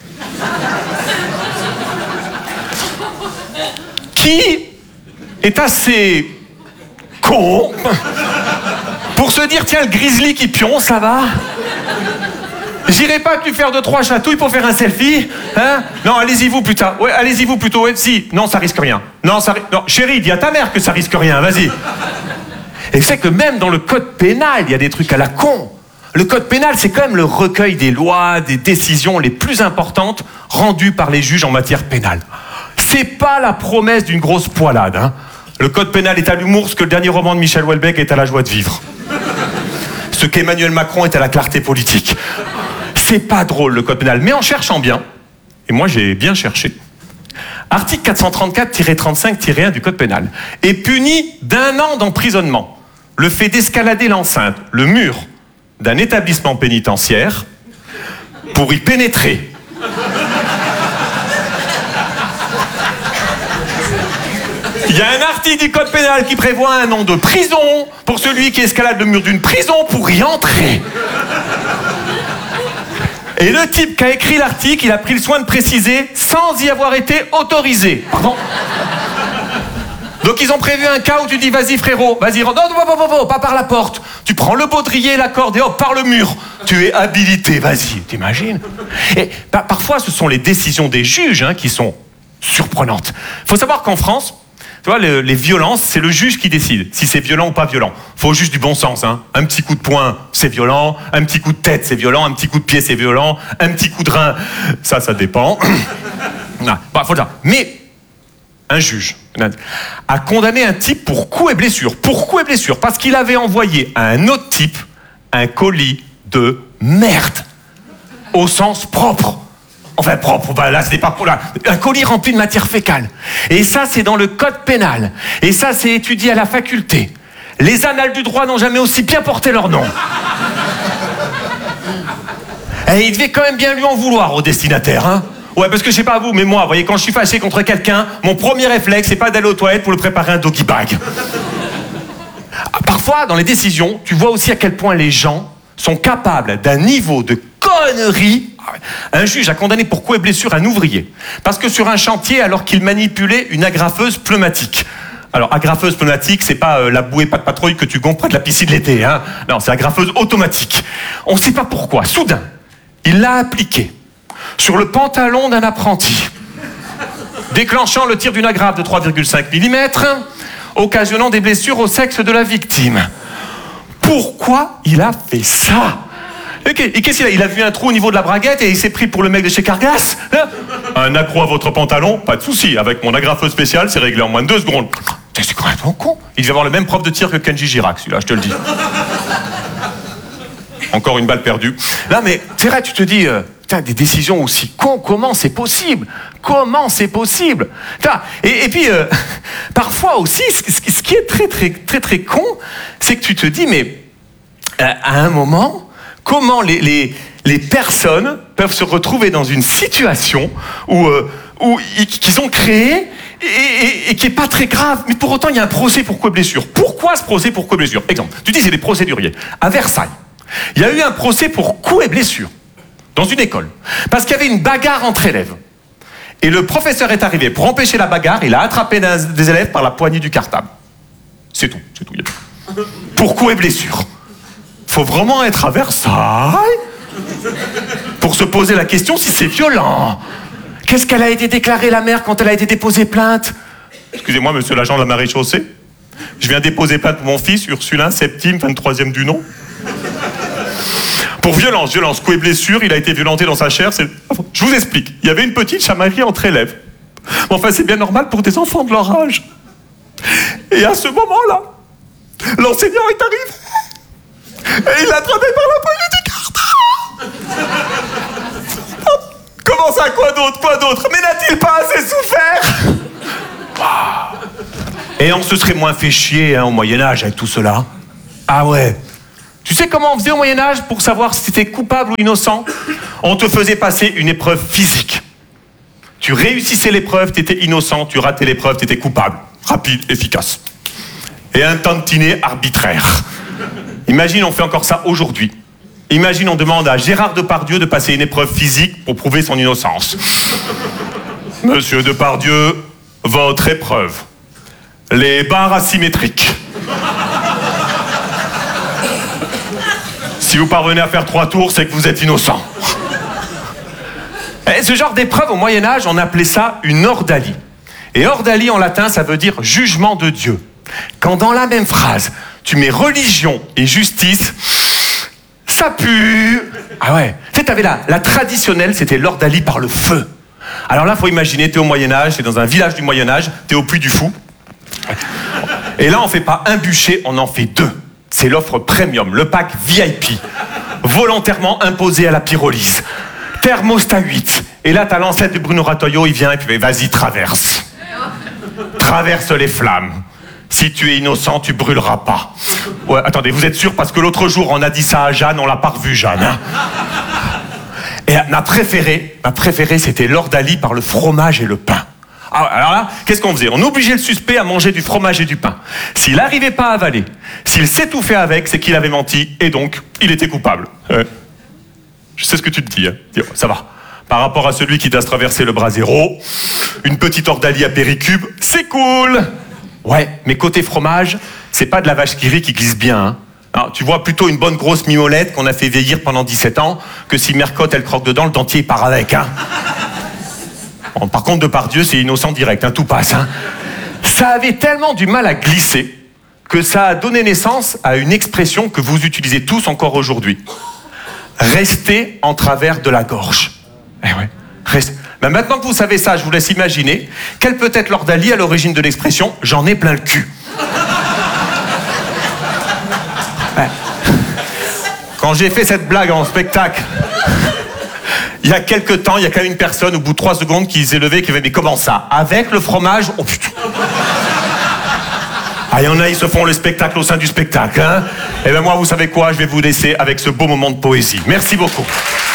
Qui est assez con pour se dire, tiens, le grizzly qui pion, ça va? J'irai pas que lui faire deux, trois chatouilles pour faire un selfie, hein? Non, allez-y vous, putain. Ouais, allez-y vous plutôt. Ouais, si. Non, ça risque rien. Non, ça ri... Non, chérie, dis à ta mère que ça risque rien, vas-y. Et c'est que même dans le code pénal, il y a des trucs à la con. Le code pénal, c'est quand même le recueil des lois, des décisions les plus importantes rendues par les juges en matière pénale. C'est pas la promesse d'une grosse poilade, hein. Le code pénal est à l'humour, ce que le dernier roman de Michel Houellebecq est à la joie de vivre. Ce qu'Emmanuel Macron est à la clarté politique. C'est pas drôle, le code pénal. Mais en cherchant bien, et moi j'ai bien cherché, article quatre cent trente-quatre tiret trente-cinq tiret un du code pénal est puni d'un an d'emprisonnement le fait d'escalader l'enceinte, le mur d'un établissement pénitentiaire pour y pénétrer. Il y a un article du code pénal qui prévoit un an de prison pour celui qui escalade le mur d'une prison pour y entrer. Et le type qui a écrit l'article, il a pris le soin de préciser sans y avoir été autorisé. Pardon ? Donc ils ont prévu un cas où tu dis, vas-y frérot, vas-y, non, non, non, non, non, pas par la porte. Tu prends le baudrier, la corde et hop, par le mur. Tu es habilité, vas-y, t'imagines? Et bah, parfois, ce sont les décisions des juges hein, qui sont surprenantes. Il faut savoir qu'en France, tu vois, le, les violences, c'est le juge qui décide si c'est violent ou pas violent. Faut juste du bon sens, hein. Un petit coup de poing, c'est violent. Un petit coup de tête, c'est violent. Un petit coup de pied, c'est violent. Un petit coup de rein, ça, ça dépend. Non, bah, faut dire. Mais un juge a condamné un type pour coup et blessure. Pour coup et blessure, parce qu'il avait envoyé à un autre type un colis de merde. Au sens propre. Enfin, propre, bah là, c'est pas pour là. Un colis rempli de matière fécale. Et ça, c'est dans le code pénal. Et ça, c'est étudié à la faculté. Les annales du droit n'ont jamais aussi bien porté leur nom. Et il devait quand même bien lui en vouloir au destinataire, hein. Ouais, parce que je sais pas vous, mais moi, vous voyez, quand je suis fâché contre quelqu'un, mon premier réflexe, c'est pas d'aller aux toilettes pour le préparer un doggy bag. Parfois, dans les décisions, tu vois aussi à quel point les gens sont capables d'un niveau de connerie. Un juge a condamné pour coup et blessure un ouvrier. Parce que sur un chantier, alors qu'il manipulait une agrafeuse pneumatique. Alors, agrafeuse pneumatique, c'est pas euh, la bouée pas de patrouille que tu gonfles près de la piscine l'été, hein. Non, c'est agrafeuse automatique. On sait pas pourquoi. Soudain, il l'a appliquée sur le pantalon d'un apprenti, déclenchant le tir d'une agrafe de trois virgule cinq millimètres, occasionnant des blessures au sexe de la victime. Pourquoi il a fait ça? Et qu'est-ce qu'il a? Il a vu un trou au niveau de la braguette et il s'est pris pour le mec de chez Cargas, hein? Un accro à votre pantalon? Pas de souci. Avec mon agrafeuse spéciale, c'est réglé en moins de deux secondes. C'est complètement con. Il devait avoir le même prof de tir que Kenji Girac, celui-là, je te le dis. Encore une balle perdue. Là, mais c'est vrai, tu te dis, euh, putain, des décisions aussi cons, comment c'est possible? Comment c'est possible? Putain, et, et puis, euh, parfois aussi, ce, ce qui est très, très, très, très con, c'est que tu te dis, mais euh, à un moment, comment les, les, les personnes peuvent se retrouver dans une situation où, euh, où qu'ils ont créé et, et, et qui n'est pas très grave, mais pour autant, il y a un procès pour coup et blessure. Pourquoi ce procès pour coup et blessure? Exemple, tu dis, c'est des procéduriers. À Versailles, il y a eu un procès pour coup et blessure dans une école, parce qu'il y avait une bagarre entre élèves. Et le professeur est arrivé pour empêcher la bagarre, il a attrapé des élèves par la poignée du cartable. C'est tout, c'est tout. Pour coup et blessure. Faut vraiment être à Versailles pour se poser la question si c'est violent. Qu'est-ce qu'elle a été déclarée, la mère, quand elle a été déposée plainte? Excusez-moi, monsieur l'agent de la maréchaussée, je viens déposer plainte pour mon fils, Ursulin, septime, vingt-troisième du nom. Pour violence, violence, coup et blessure, il a été violenté dans sa chair. C'est... Je vous explique. Il y avait une petite chamaillerie entre élèves. Mais enfin, c'est bien normal pour des enfants de leur âge. Et à ce moment-là, l'enseignant est arrivé. Et il l'a attrapé par la poignée du carton. Comment ça, quoi d'autre, quoi d'autre? Mais n'a-t-il pas assez souffert? Et on se serait moins fait chier hein, au Moyen-Âge avec tout cela. Ah ouais. Tu sais comment on faisait au Moyen-Âge pour savoir si t'étais coupable ou innocent? On te faisait passer une épreuve physique. Tu réussissais l'épreuve, t'étais innocent. Tu ratais l'épreuve, t'étais coupable. Rapide, efficace. Et un tantinet arbitraire. Imagine, on fait encore ça aujourd'hui. Imagine, on demande à Gérard Depardieu de passer une épreuve physique pour prouver son innocence. Monsieur Depardieu, votre épreuve. Les barres asymétriques. Si vous parvenez à faire trois tours, c'est que vous êtes innocent. Et ce genre d'épreuve, au Moyen-Âge, on appelait ça une ordalie. Et ordalie, en latin, ça veut dire jugement de Dieu. Quand dans la même phrase, tu mets religion et justice, ça pue. Ah ouais. Tu sais, t'avais la, la traditionnelle, c'était l'ordalie par le feu. Alors là, faut imaginer, t'es au Moyen-Âge, t'es dans un village du Moyen-Âge, t'es au Puy du Fou. Et là, on fait pas un bûcher, on en fait deux. C'est l'offre premium, le pack V I P. Volontairement imposé à la pyrolyse. Thermostat huit. Et là, t'as l'ancêtre de Bruno Ratoyo, il vient et puis vas-y, traverse. Traverse les flammes. Si tu es innocent, tu brûleras pas. Ouais, attendez, vous êtes sûr? Parce que l'autre jour, on a dit ça à Jeanne, on l'a pas revu, Jeanne. Hein. Et ma préférée, ma préférée, c'était l'ordalie par le fromage et le pain. Alors là, qu'est-ce qu'on faisait? On obligeait le suspect à manger du fromage et du pain. S'il n'arrivait pas à avaler, s'il s'étouffait avec, c'est qu'il avait menti, et donc, il était coupable. Euh, je sais ce que tu te dis, hein. Ça va. Par rapport à celui qui t'a traversé le bras zéro, une petite ordalie à péricube, c'est cool. Ouais, mais côté fromage, c'est pas de la vache qui rit qui glisse bien, hein. Alors, tu vois plutôt une bonne grosse mimolette qu'on a fait vieillir pendant dix-sept ans, que si Mercotte, elle croque dedans, le dentier, il part avec, hein. Bon, par contre, Depardieu, c'est innocent direct, hein, tout passe. Hein. Ça avait tellement du mal à glisser que ça a donné naissance à une expression que vous utilisez tous encore aujourd'hui. Rester en travers de la gorge. Eh ouais, reste... Ben maintenant que vous savez ça, je vous laisse imaginer quelle peut être l'ordalie à l'origine de l'expression « j'en ai plein le cul ». Ouais. Quand j'ai fait cette blague en spectacle... Il y a quelques temps, il y a quand même une personne, au bout de trois secondes, qui s'est levée et qui avait dit « Mais comment ça? Avec le fromage? Oh putain !» Ah, il y en a, ils se font le spectacle au sein du spectacle, hein. Et ben moi, vous savez quoi? Je vais vous laisser avec ce beau moment de poésie. Merci beaucoup.